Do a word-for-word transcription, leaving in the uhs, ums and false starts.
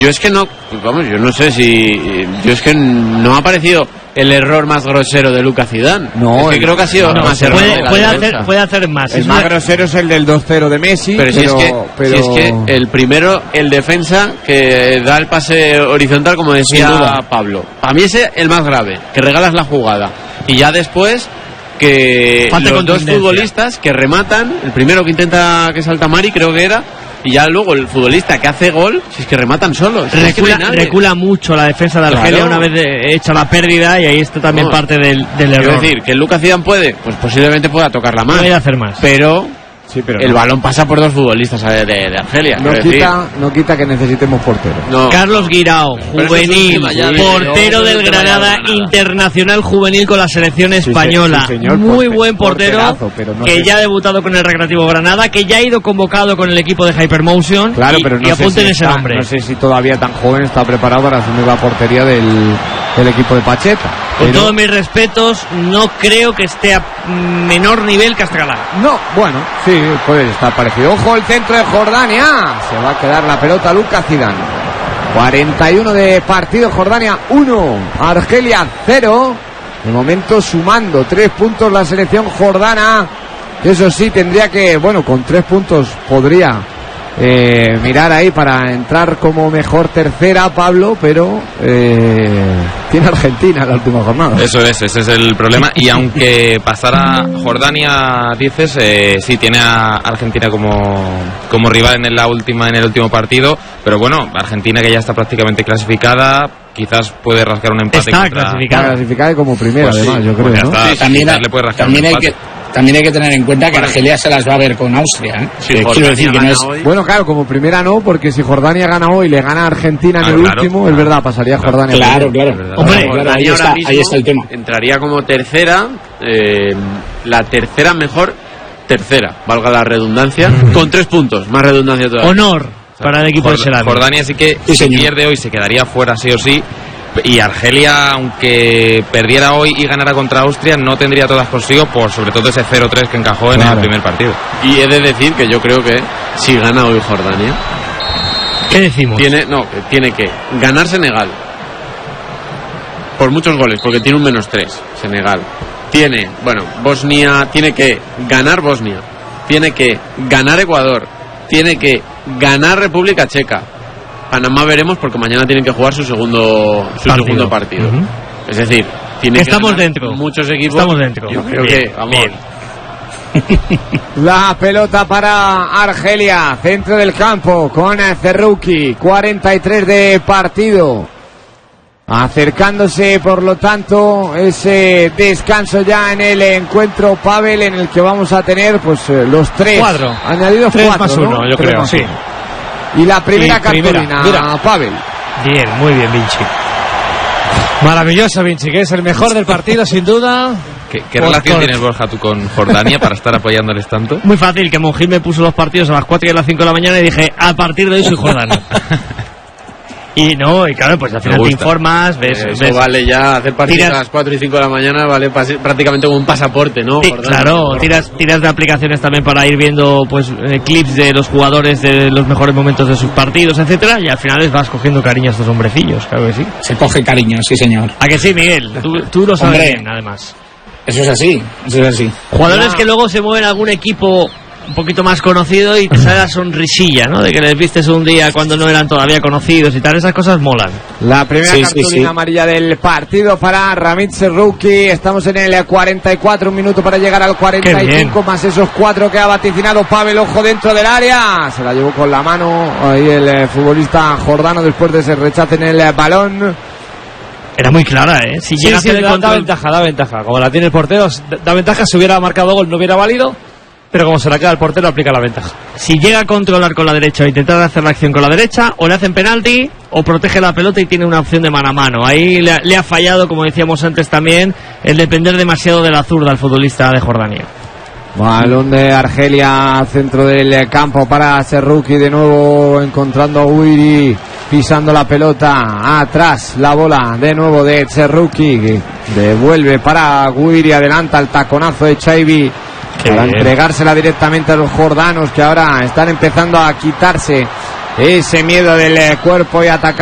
Yo es que no, vamos, yo no sé si, yo es que no ha parecido el error más grosero de Lucas Zidane. No, es que el, creo que ha sido no, más no, error. Puede, puede, hacer, puede hacer más. El es más una... grosero es el del dos cero de Messi. Pero, pero, si, es que, pero... si es que el primero, el defensa que da el pase horizontal, como decía Pablo. A mí ese es el más grave, que regalas la jugada. Y ya después que Falta los dos futbolistas que rematan, el primero que intenta que salta Mari, creo que era, y ya luego el futbolista que hace gol, si es que rematan solos. Recula, es que no recula mucho la defensa de Argelia, claro, una vez de, hecha la pérdida, y ahí está también no, parte del, del error. Es decir, que Lucas Zidane puede, pues posiblemente pueda tocarla más. Puede hacer más. Pero... Sí, pero el no. balón pasa por dos futbolistas de, de, de Argelia. No quita, no quita que necesitemos portero. No. Carlos Guirao, juvenil, sí, portero no, del Granada, internacional juvenil con la selección española. Sí, sí, señor, muy porte, buen portero, no que sé. Ya ha debutado con el Recreativo Granada, que ya ha ido convocado con el equipo de Hypermotion. Claro, y, pero no y apunten sé si ese está, nombre. No sé si todavía tan joven está preparado para asumir la portería del, del equipo de Pacheta. Con pero... todos mis respetos, no creo que esté a menor nivel que Astralá. No, bueno, sí, puede estar parecido. Ojo, el centro de Jordania. Se va a quedar la pelota Lucas Zidane. cuarenta y uno de partido, Jordania uno, Argelia cero. De momento sumando tres puntos la selección jordana. Eso sí, tendría que, bueno, con tres puntos podría eh, mirar ahí para entrar como mejor tercera, Pablo, pero eh, tiene Argentina en la última jornada. Eso es, ese es el problema. Y aunque pasara Jordania, dices, eh, sí tiene a Argentina como, como rival en la última, en el último partido, pero bueno, Argentina, que ya está prácticamente clasificada, quizás puede rascar un empate. Está contra... clasificada. Está clasificada como primera, pues además, sí, yo creo, pues ¿no? está, sí, también, le puede rascar también un hay empate. que También hay que tener en cuenta que Argelia se las va a ver con Austria, ¿eh? Sí, eh, quiero decir que no es... Bueno, claro, como primera no, porque si Jordania gana hoy y le gana a Argentina en ah, el claro, último, claro, es verdad, pasaría claro, Jordania. Claro, claro. Hombre, claro, ahí, está, ahí está el tema. Entraría como tercera, eh, la tercera mejor tercera, valga la redundancia, con tres puntos, más redundancia todavía. Honor para el equipo Jord- de Serán. Jordania sí que sí, si pierde hoy se quedaría fuera sí o sí. Y Argelia, aunque perdiera hoy y ganara contra Austria, no tendría todas consigo por sobre todo ese cero tres que encajó en claro. el primer partido. Y he de decir que yo creo que si gana hoy Jordania, ¿qué decimos? Tiene, no, que tiene que ganar Senegal por muchos goles, porque tiene un menos tres Senegal. Tiene, bueno, Bosnia, tiene que ganar Bosnia, tiene que ganar Ecuador, tiene que ganar República Checa. Panamá veremos porque mañana tienen que jugar su segundo su partido. segundo partido. Uh-huh. Es decir, tiene que estamos dentro. Muchos equipos. Estamos dentro. Yo creo bien, que vamos. Bien. La pelota para Argelia, centro del campo con Cerruki, cuarenta y tres de partido. Acercándose, por lo tanto, ese descanso ya en el encuentro, Pavel, en el que vamos a tener pues los tres. Cuatro. Añadidos tres cuatro, más uno, ¿no? yo tres creo, sí. Uno. Y la primera y cartulina, primera. Pavel. Bien, muy bien, Vinci. Maravilloso, Vinci, que es el mejor del partido, sin duda. ¿Qué, qué relación tienes, Borja, tú con Jordania para estar apoyándoles tanto? Muy fácil, que Monjil me puso los partidos a las cuatro y a las cinco de la mañana y dije, a partir de hoy soy jordano. Y no, y claro, pues al final te informas, ves... Eso ves, vale ya, hacer partidos tiras, a las cuatro y cinco de la mañana vale prácticamente como un pasaporte, ¿no? Sí, claro, tiras, tiras de aplicaciones también para ir viendo pues eh, clips de los jugadores de los mejores momentos de sus partidos, etcétera, y al final les vas cogiendo cariño a estos hombrecillos, claro que sí. Se coge cariño, sí señor. ¿A que sí, Miguel? Tú, tú lo sabes Hombre, bien, además. Eso es así, eso es así. Jugadores no. que luego se mueven a algún equipo un poquito más conocido y te sale la sonrisilla, ¿no? De que les vistes un día cuando no eran todavía conocidos y tal, esas cosas molan. La primera sí, cartulina sí, sí. amarilla del partido para Ramit Cerruki. Estamos en el cuarenta y cuatro, un minuto para llegar al cuarenta y cinco, más esos cuatro que ha vaticinado Pavel. Ojo dentro del área, se la llevó con la mano ahí el eh, futbolista jordano después de ese rechace en el eh, balón. Era muy clara, ¿eh? Si Sí, llega sí, a hacer da, control... da ventaja, da ventaja. Como la tiene el portero, da ventaja. Si hubiera marcado gol no hubiera valido, pero como se la queda el portero, aplica la ventaja. Si llega a controlar con la derecha o intentar hacer la acción con la derecha, o le hacen penalti o protege la pelota y tiene una opción de mano a mano. Ahí le, le ha fallado, como decíamos antes también, el depender demasiado de la zurda al futbolista de Jordania. Balón de Argelia, centro del campo para Cerruki, de nuevo encontrando a Guiri, pisando la pelota, atrás la bola de nuevo de Cerruki, devuelve para Guiri, adelanta el taconazo de Chaibi para entregársela directamente a los jordanos, que ahora están empezando a quitarse Ese miedo del cuerpo y atacar